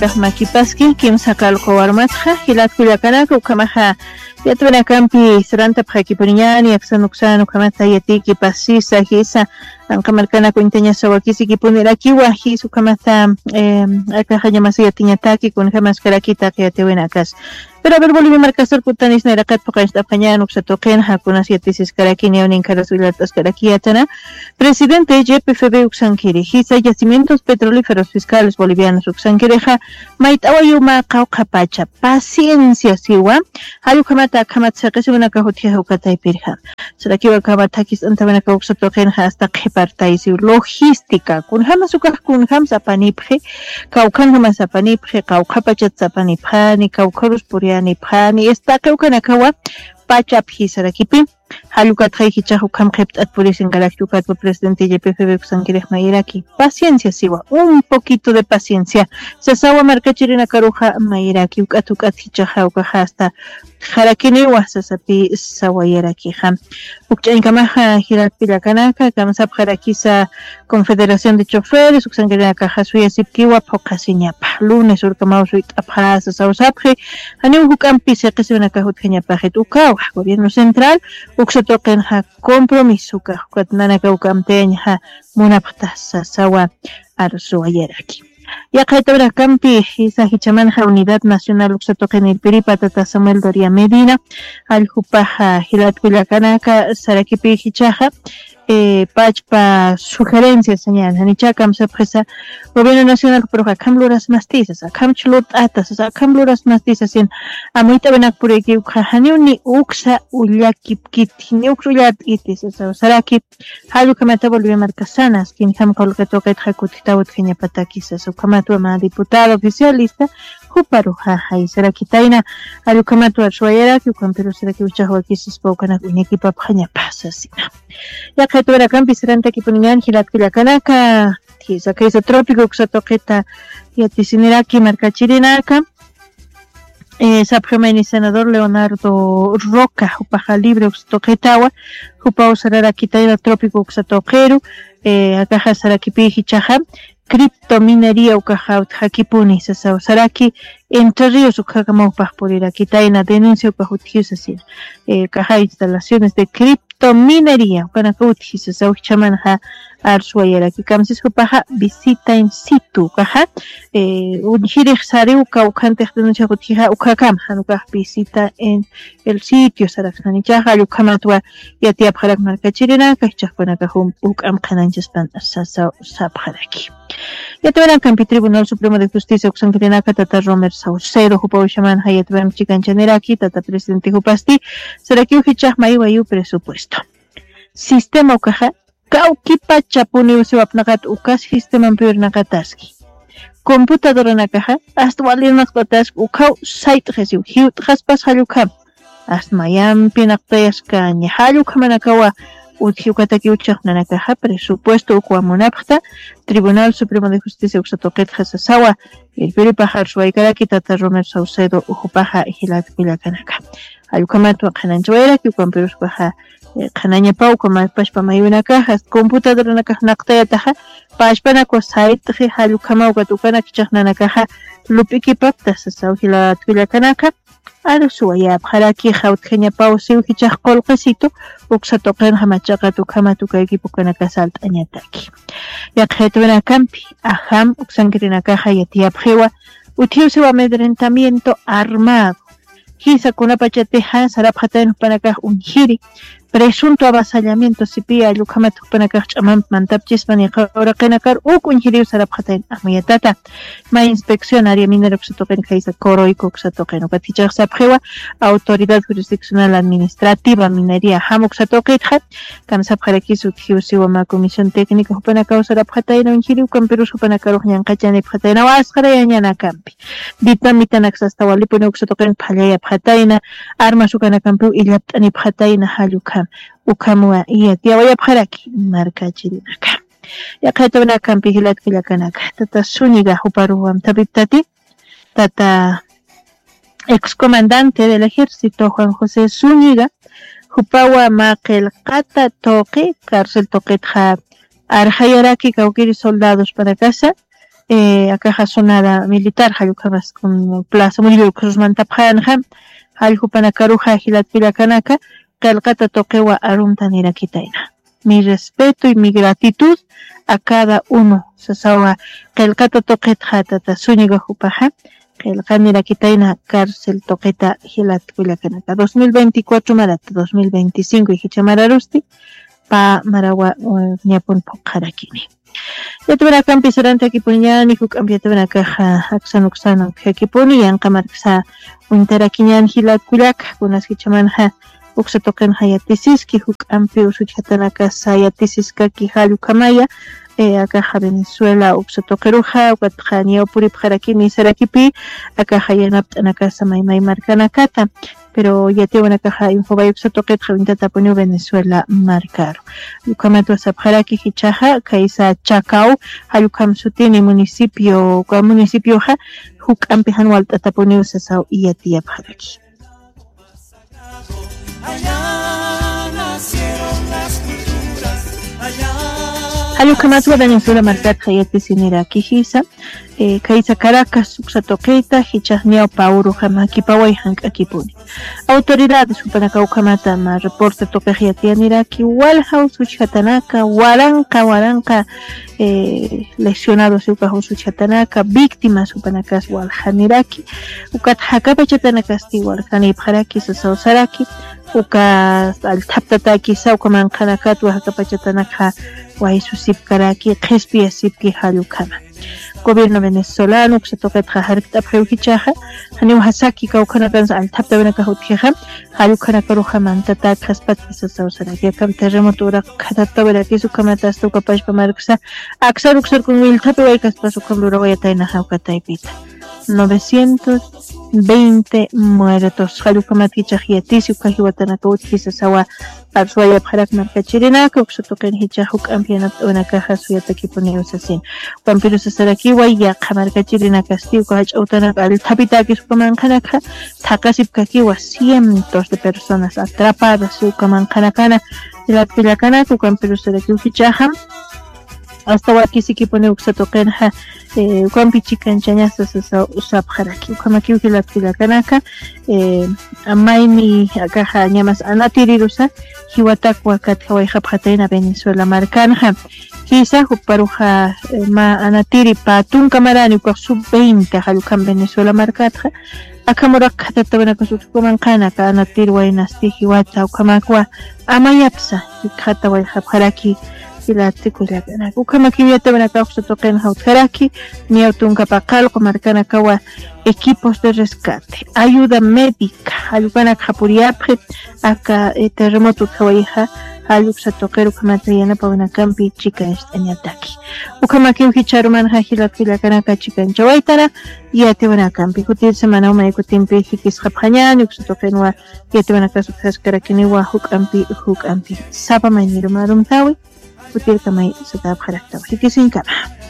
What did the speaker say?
makipaski kimsa kalqo warmatqa hilat kullakanaka ukamaja yatwana kampi sranta paqipuriñani aksanuksanu kamata yatiki pasisa hisa ankamarkana kuintaña sawakisi kipunirakiwa hisu kamata akaja llamasi yatiñataki kun jamas karakita qiyatiwinakas pero ver Bolivia marcasor putanis nerakat paqashta pañan uksatoqen hakunas yatisis karakini unin karasullatas karakiyatana presidente YPFB uksankiri hisa yacimientos petrolíferos fiscales bolivianos uksankireja maitawayuma qawqapacha paciencia siwa halu kamata kamatsaqisimuna kahutija ukataipirja sarakiwa kamatakis antabanaka uksatoqenja hasta qhipartaisi logística kun hamasukaj kun hamsapanipje kawkan hamasapanipje qawqapachat sapanipjani kawkarus purianipjani esta kawkanakawa pachapji sarakipi halukat hichahu kam qhipt'at purisin galaktukat presidente YPFB kusankirej mayraki paciencia siwa un poquito de paciencia sasawa markachirina karuja mayraki ukatukat hichaha ukaja hasta harakini wasasapi sawayaraki ham ukchainkamaja hirakpillakanaka kamsap harakisa Confederación de Choferes uksankirej kaja suyasipkiwa pokasiñapa lunes urkamawsuit apjasa sawsapje aniu hukampi seqisiwnaka hutjañapajet ukawa gobierno central uksatoqenja compromisoka katnanaka ukamteñja munapqtasa sawa arsuayaraki yaqaytawra kampi isa hichamanja unidad nacional uksatoqen Ilpiripa tata Samuel Doria Medina allhupaja hilatkullakanaka sarakipi hichaja pachpa sugerencias señal hanichakam sapresa gobierno nacional proja kamluras mastizas akamchlut atas akamluras mastizas en amuita benak pureki ukhanuni uksa ullakipkiti ni ukrullat itis saraki halu kamata Bolivia marcasanas quien ham kolkatoket hakutitawut kenya patakis su kamatu ma diputado oficialista huparuja hay sarakitaina halu kamatu arsuayera que pero saraki uchahwa kisis pokana uñeki papjanya pasasina ya katura kampi siranta kipuningan hilatkullakanaka tisa kaisa trópico uksatoqeta yatisiniraki markachirinaka Sapjamaini senador Leonardo Roca upaja libre uksatoqetawa upa usararakitaina trópico uksatoqeru akaja sarakipi hichaja criptominería ukaja hakipuni sasa saraki Entre Ríos ukakamawpaj purirakitaina denuncia ukajutijus así kaja instalaciones de criptominería ukanakauti sasa uchamanja arsuayaraki kamsis upaja visita in situ kaja unjirij sari ukawkantej denuncia utija ukakam hanukaj visita en el sitio saraknanichaja ukamatwa yatiapjarak markachirina kajchajpanaka ukamqananchaspan sasa sapjaraki Yatwaran Campi Tribunal Supremo de Justicia Uxankirinaka Tata Romer Saucedo Hupa Ushaman Hayatwan Chicanchaniraki Tata Presidente Hupasti Saraki Uhichaj Maiwayu Presupuesto Sistema Ukaja Kaukipa Chapuni Usiwapnakat Ukas Sistema Piurnakataski Computadora Nakaja Astwalirnak Patask Ukau Site Resiu Hiut Haspas Halukam Astmayam Pinaktayaska Nyahalukamanakawa Uthiukataki uchaqnanakaja presupuesto ukwamunapqta Tribunal Supremo de Justicia uksatoqetqa sasawa Ilpiripa harsuaykaraki Tata Romer Saucedo uhupaja hilatkullakanaka allkukamanta qhananchawayaraki ukwampiruspaja qhanañapa ukwamapashpa mayunakaja computadoranaka naqtayataja pashpanakwa saitqi allkukamawqa tukanaki chaqnanakaja lupikipaqta sasaw hilatkullakanaka arsuayap haraki hautqañapaw siwhichaq qolqisito uksatoqen hamachaqa tukamatu kaykipu kanaka salt'añataki yaqaytwana kampi aham uksankirinakaja yatiyapqiwa utiusiwa amedrentamiento armado hisakunapa chateja sarapqatayn panakaj unjiri presunto avasallamiento sipi allukhamatu panakaj ch'aman mantapchispan yaqawraqinakar unjiriw sarapqatayn amuyatata ma inspección área minera uksatoqen kaysa koroyku uksatoqen ukatichaq sapqiwa autoridad jurisdiccional administrativa minería ham uksatoqitqa kamsapqarakis utiusiwa ma comisión técnica hupanakaw sarapqatayn unjiriw kampirus hupanakaruq ñanqachanipqatayn asqarayañana kampi ditamitanaqsastawalipuni uksatoqen phallaya armas ukanakampi illapt'anipqatayna hallukam ukamua yatiyawayapqaraki markachirinaka yaqaytawna kampi hilatkullakanaka tata Zúñiga huparuwan tapiptati tata excomandante del ejército Juan José Zúñiga hupawa maqillqata toqi cárcel toqitqa arjayaraki kawkiri soldados para casa acá sonada militar hayukamas con Plaza Murillo Cruz Mantapjanja Haljupanacaruja Gilatpilacanaka Calcata Toquewa Arumta Nirakitaina. Mi respeto y mi gratitud a cada uno. Sasawa Calcata Toqueta Tata Zúñiga Jupaja Calcanira Quitaina Cárcel Toqueta Gilatpilacanaka 2024 Marata 2025 y Hichamararusti Pa Maragua Ñapun Pokarakini. Ya tuve campi durante aquí puñan y campi tuve caja axanuxano que aquí ponían camarxa unteraquiñan hilat kulak unas hichamanja uxa tocan hayatisis que huk ampi usuchatanaka sayatisis kaki halu kamaya acá Venezuela uxa tokeruja ugatjania purip harakini sarakipi acá hayanap anaka samaymay marcanakata pero ya tengo una caja infobay uxa toket javintata ponió Venezuela marcaro yucamato sabjaraki hichaja kaisa Chacao hayukam sutini municipio ha huk ampihan waltata ponió sasao y yatia bjaraki. Hayukamatwa Venezuela marcat hayati sinira kijisa kaisa Caracas uxa toqueta hichahniao pauru jamaki pawai hank akipuni autoridades supanaka ukamata ma reporte toque hayatianiraki walha usuchatanaka waranka lesionados uka usuchatanaka víctimas supanakas walhaniraki ukat hakapa chatanakas tiwalhani bharaki sasausaraki uka altaptataki saukaman kanakat hakapa chatanaka Waisusip karaki qispi asipki halukama. Gobierno venezolano que se toca trabajar que taprewichaja, hani wahasaki kaukana kansa al tapta venaka hutjeja, halukana karuja mantata kaspat sasausara que kam terremoto ura katata vera que su kamata sto capaz pa marxa, aksar con mil tape vai kaspa su kamlura wayataina haukataipita. 920 muertos. Halukamati chahiatisi ukahiwatanaka utkisa sawa arsuaya bharak markachirinaka uksutoken hichahuk ampianat unakaha suyataki poniusasin. Vampiros asaraki waya kamarkachirinaka stiuka hachautanaka al tapitaki sukamankanaka takasipkakiwa cientos de personas atrapadas sukamankanakana ilapilakana vampiros asaraki ukichaham hasta wakisiki pone uksatokenha kwampi chikanchañasa sasa usapjaraki ukamaki ukilatpilakanaka amaini akaja ñamas anatirirusa hiwatakwa kathaway hapjataina Venezuela markanja quizá hukparuja ma anatiri patun kamarani ukaq sub-20 halukan Venezuela markatja akamurak khatatawinaka sukumanqanaka anatiri waynasti hiwata ukamakwa amayapsa hikhataway hapjaraki Silatikulak ukamaki viatabanaka uxatoqen hautjaraki niautunka paqalqo markanakawa equipos de rescate ayuda médica ayukanak hapuriapje aka terremoto kawaiha haluxatoqeru kamatayana pawanakampi chica estañataki ukamaki ukicharuman hajilatkilakanaka chikan chawaitana yatiwanakampi kutir semana uma ikutimpi hikis haphañani uxatoqenwa yatiwanaka sukhascarakiniwa hukampi sapa mainirumarumtawi Putir kamay sa tabharaktaw. Hikisin ka.